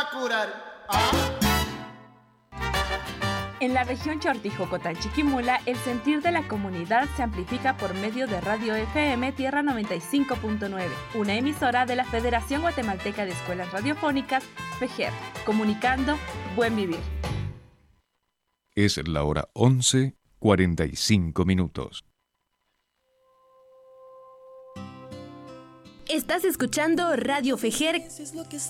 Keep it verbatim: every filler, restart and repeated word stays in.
curar. ¿Ah? En la región Chortijocotán-Chiquimula, el sentir de la comunidad se amplifica por medio de Radio F M Tierra noventa y cinco punto nueve, una emisora de la Federación Guatemalteca de Escuelas Radiofónicas, FEGER, comunicando Buen Vivir. Es la hora once, cuarenta y cinco minutos. Estás escuchando Radio FEGER